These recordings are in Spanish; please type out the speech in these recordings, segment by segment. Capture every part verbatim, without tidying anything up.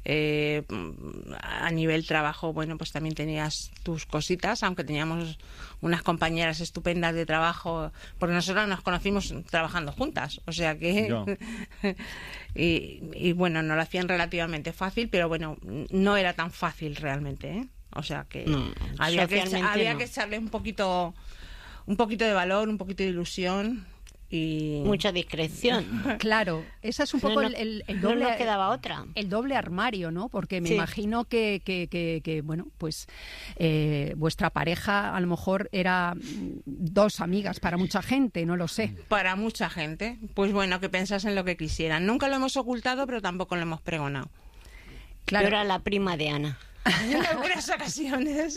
Eh, a nivel trabajo, bueno, pues también tenías tus cositas, aunque teníamos unas compañeras estupendas de trabajo, porque nosotras nos conocimos trabajando juntas, o sea que no. y, y bueno, nos lo hacían relativamente fácil, pero bueno, no era tan fácil realmente, ¿eh? O sea que no, había que había no. que echarle un poquito un poquito de valor, un poquito de ilusión. Y... mucha discreción. Claro, esa es un poco no, el, el, el doble, no nos quedaba otra. El doble armario, ¿no? Porque me sí. imagino que, que, que, que bueno, pues eh, vuestra pareja a lo mejor era dos amigas para mucha gente, no lo sé. Para mucha gente, pues bueno, que pensasen lo que quisieran. Nunca lo hemos ocultado, pero tampoco lo hemos pregonado. Claro. Yo era la prima de Ana. En algunas ocasiones.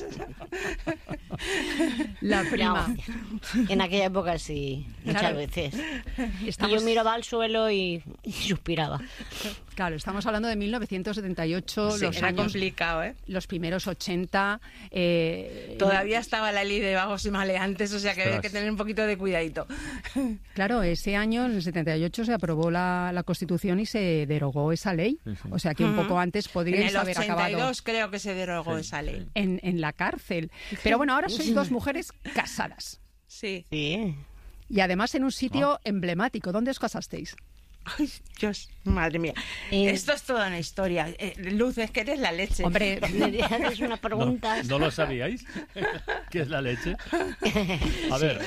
La prima. No, en aquella época sí, muchas claro. veces. Estamos... Y yo miraba al suelo y, y suspiraba. Claro, estamos hablando de mil novecientos setenta y ocho, sí, los era años, complicado, ¿eh? Los primeros ochenta. Eh, Todavía estaba la ley de vagos y maleantes, o sea que había que tener un poquito de cuidadito. Claro, ese año, en el setenta y ocho, se aprobó la, la Constitución y se derogó esa ley. Sí, sí. O sea que un poco antes podríais haber acabado. En el ochenta y dos creo que se derogó sí, esa ley. Sí. En, en la cárcel. Pero bueno, ahora sois dos mujeres casadas. Sí. Sí. Y además en un sitio oh. emblemático. ¿Dónde os casasteis? Ay, Dios, madre mía. Eh, Esto es toda una historia. Eh, Luz, es que eres la leche. Hombre, me haces una pregunta. ¿No, ¿No lo sabíais? ¿Qué es la leche? A ver.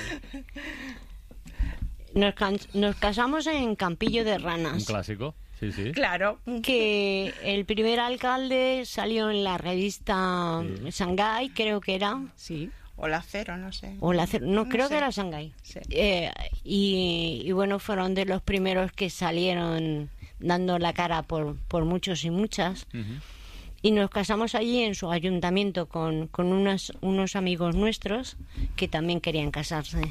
Nos, nos casamos en Campillo de Ranas. Un clásico. Sí, sí. Claro. Que el primer alcalde salió en la revista sí. Shanghái, creo que era. Sí. O la Cero, no sé. O la Cero, no, no creo sé. que era Shanghái. Sí. Eh, y, y bueno, fueron de los primeros que salieron dando la cara por, por muchos y muchas. Uh-huh. Y nos casamos allí en su ayuntamiento con, con unos, unos amigos nuestros que también querían casarse.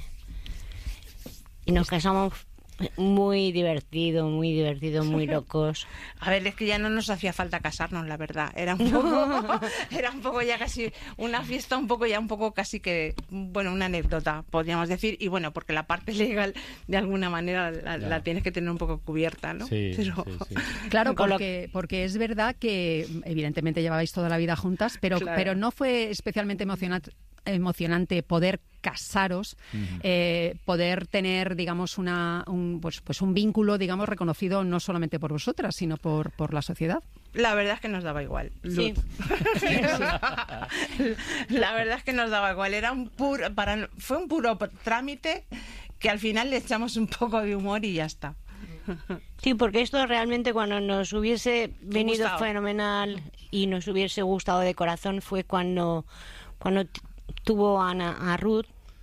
Y nos casamos muy divertido, muy divertido, muy locos. A ver, es que ya no nos hacía falta casarnos, la verdad. Era un poco, era un poco ya casi una fiesta, un poco ya un poco casi que, bueno, una anécdota, podríamos decir. Y bueno, porque la parte legal, de alguna manera, la, claro. la tienes que tener un poco cubierta, ¿no? Sí, pero... sí, sí. Claro, porque, porque es verdad que evidentemente llevabais toda la vida juntas, pero, claro. pero no fue especialmente emocionante emocionante poder casaros, uh-huh. eh, poder tener, digamos, una un, pues, pues un vínculo, digamos, reconocido no solamente por vosotras, sino por, por la sociedad. La verdad es que nos daba igual. Sí. sí, sí. La verdad es que nos daba igual. Era un puro, para, fue un puro trámite que al final le echamos un poco de humor y ya está. Sí, porque esto realmente cuando nos hubiese venido gustado. Fenomenal y nos hubiese gustado de corazón fue cuando cuando tuvo Ana a Ruth,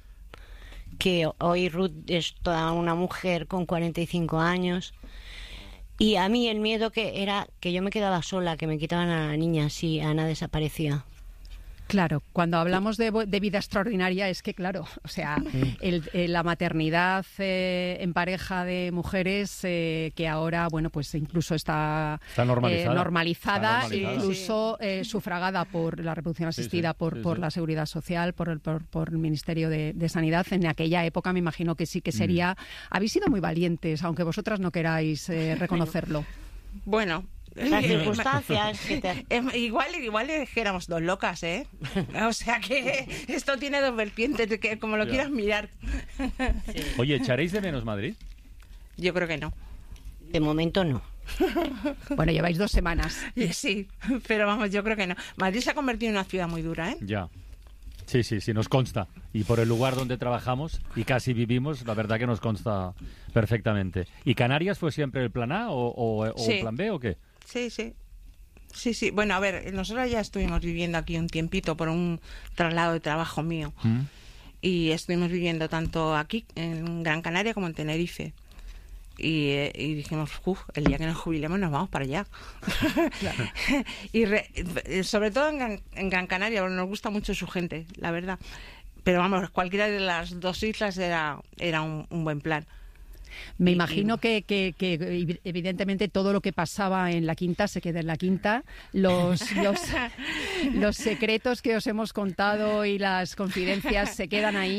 que hoy Ruth es toda una mujer con cuarenta y cinco años, y a mí el miedo que era que yo me quedaba sola, que me quitaban a la niña si Ana desaparecía. Claro, cuando hablamos de, de vida extraordinaria es que, claro, o sea, el, el, la maternidad eh, en pareja de mujeres eh, que ahora, bueno, pues incluso está, está normalizada, eh, normalizada, está normalizada. incluso eh, sufragada por la reproducción asistida, sí, sí, por, sí, por sí. la Seguridad Social, por el, por, por el Ministerio de, de Sanidad. En aquella época me imagino que sí que sería... Mm. Habéis sido muy valientes, aunque vosotras no queráis eh, reconocerlo. Bueno... Las circunstancias que te... igual igual es que éramos dos locas, ¿eh? O sea que esto tiene dos vertientes, que como lo ya. quieras mirar. Sí. Oye, ¿echaréis de menos Madrid? Yo creo que no. De momento no. Bueno, lleváis dos semanas. Sí, pero vamos, yo creo que no. Madrid se ha convertido en una ciudad muy dura, ¿eh? Ya. Sí, sí, sí, nos consta. Y por el lugar donde trabajamos y casi vivimos, la verdad que nos consta perfectamente. ¿Y Canarias fue siempre el plan A o, o, o sí. el plan B o qué? Sí, sí. Sí, sí. Bueno, a ver, nosotros ya estuvimos viviendo aquí un tiempito por un traslado de trabajo mío. ¿Mm? Y estuvimos viviendo tanto aquí, en Gran Canaria, como en Tenerife. Y, eh, y dijimos, uff, el día que nos jubilemos nos vamos para allá. Claro. Y re, sobre todo en Gran, en Gran Canaria, porque nos gusta mucho su gente, la verdad. Pero vamos, cualquiera de las dos islas era, era un, un buen plan. Me imagino que, que, que evidentemente todo lo que pasaba en la quinta se queda en la quinta. Los, los, los secretos que os hemos contado y las confidencias se quedan ahí.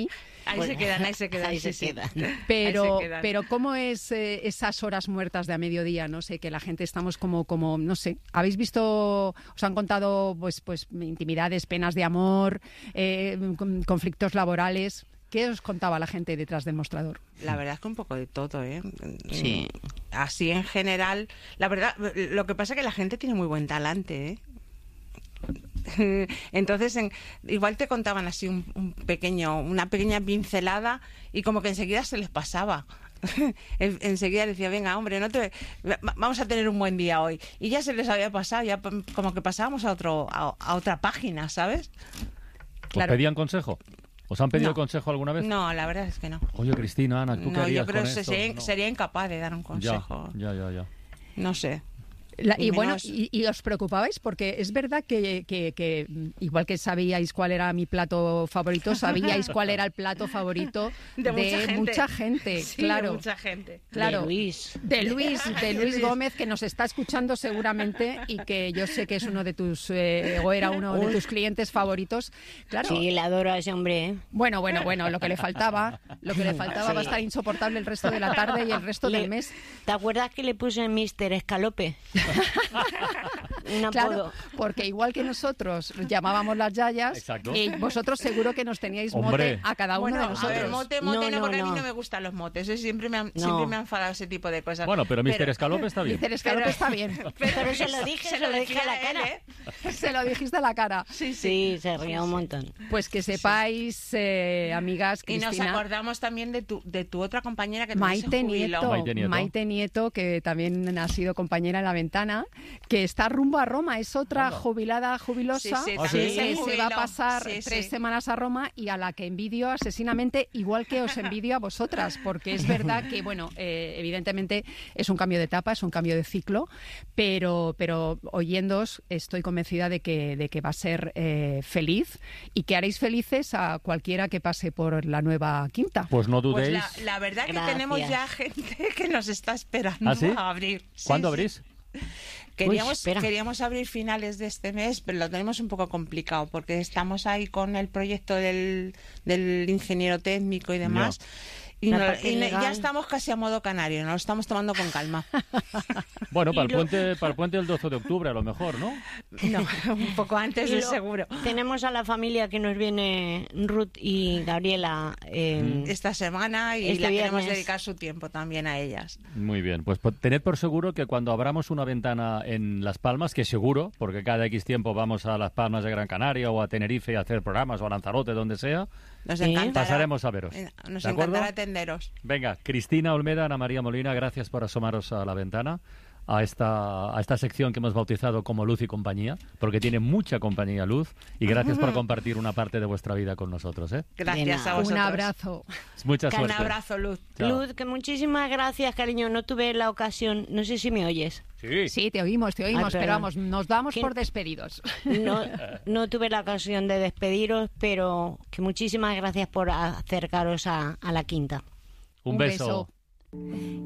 Ahí Bueno, se quedan, ahí se quedan. ahí sí, se sí. quedan. Pero, Ahí se quedan. pero ¿cómo es eh, esas horas muertas de a mediodía? No sé, que la gente estamos como, como, no sé, ¿habéis visto, os han contado pues, pues intimidades, penas de amor, eh, conflictos laborales? ¿Qué os contaba la gente detrás del mostrador? La verdad es que un poco de todo, ¿eh? Sí. Así en general, la verdad, lo que pasa es que la gente tiene muy buen talante, ¿eh? Entonces, en, igual te contaban así un, un pequeño, una pequeña pincelada y como que enseguida se les pasaba. En, enseguida decía, venga, hombre, no te, vamos a tener un buen día hoy. Y ya se les había pasado, ya como que pasábamos a otro, a, a otra página, ¿sabes? ¿Os Claro. pedían consejo? ¿Os han pedido No. consejo alguna vez? No, la verdad es que no. Oye, Cristina, Ana, ¿tú qué No, harías yo creo con que esto? sería, No. sería incapaz de dar un consejo. Ya, ya, ya, ya. No sé. La- y Y bueno, menos- y, y os preocupabais porque es verdad que, que- que, mm, igual que sabíais cuál era mi plato favorito, sabíais cuál era el plato favorito de, mucha gente, Sí, claro. de mucha gente. Claro. De Luis. De Luis, de Luis Luis. Gómez, que nos está escuchando seguramente y que yo sé que es uno de tus, eh, o era uno de tus clientes favoritos. Claro. Sí, le adoro a ese hombre, ¿eh? Bueno, bueno, bueno, lo que le faltaba, lo que le faltaba va a estar insoportable el resto de la tarde y el resto Le- del mes. ¿Te acuerdas que le puse mister Escalope? Un apodo. Claro, porque igual que nosotros llamábamos las yayas, Exacto. y vosotros seguro que nos teníais Hombre. mote a cada uno Bueno, de a nosotros. ver, mote, mote, No, no, no, porque a mí no. no me gustan los motes. ¿eh? Siempre, me han, No. siempre me han enfadado ese tipo de cosas. Bueno, pero mister Escalope está bien. Mister Escalope Pero- está bien. Pero se lo dije, se lo dije a la decía él, cara. ¿eh? Se lo dijiste a la cara. Sí, sí. Sí, se ría un montón. Pues que sepáis, eh, amigas, Y nos Cristina, acordamos también de tu, de tu otra compañera que también Maite se jubiló. Nieto, Maite Nieto. Maite Nieto, que también ha sido compañera en La Ventana, que está rumbo a Roma, es otra Anda. jubilada jubilosa Sí, sí, Ah, también ¿sí? que se jubiló. va a pasar Sí, tres sí. semanas a Roma y a la que envidio asesinamente, igual que os envidio a vosotras, porque es verdad que, bueno, eh, evidentemente es un cambio de etapa, es un cambio de ciclo, pero, pero oyéndoos estoy convencida de que, de que va a ser eh, feliz y que haréis felices a cualquiera que pase por la nueva quinta. Pues no Pues dudéis. la, la verdad que Gracias. tenemos ya gente que nos está esperando ¿Ah, sí? a abrir. Sí, ¿Cuándo sí. abrís? Queríamos, Uy, espera. queríamos abrir finales de este mes, pero lo tenemos un poco complicado porque estamos ahí con el proyecto del, del ingeniero técnico y demás. Y, La no- parte y ne- ya legal. estamos casi a modo canario, nos lo estamos tomando con calma. Bueno, para el, Y lo- puente, para el puente del doce de octubre a lo mejor, ¿no? No, un poco antes Y de lo- seguro. Tenemos a la familia que nos viene Ruth y Gabriela. eh, Esta semana y Este la queremos viernes. dedicar su tiempo también a ellas. Muy bien, pues po- tened por seguro que cuando abramos una ventana en Las Palmas, que seguro, porque cada X tiempo vamos a Las Palmas de Gran Canaria o a Tenerife a hacer programas o a Lanzarote, donde sea, Nos Sí. encantará, pasaremos a veros. eh, Nos ¿De acuerdo? encantará atenderos. Venga, Cristina Olmeda, Ana María Molina, gracias por asomaros a la ventana, a esta, a esta sección que hemos bautizado como Luz y Compañía, porque tiene mucha compañía Luz, y gracias por compartir una parte de vuestra vida con nosotros. ¿eh? Gracias nada. a Un vosotros. abrazo. Mucha Un suerte. abrazo, Luz. Chao. Luz, que muchísimas gracias, cariño. No tuve la ocasión, no sé si me oyes. Sí. Sí, te oímos, te oímos, Ay, pero perdón. vamos, nos damos ¿Quién- por despedidos. No, no tuve la ocasión de despediros, pero que muchísimas gracias por acercaros a, a la quinta. Un, Un beso. beso.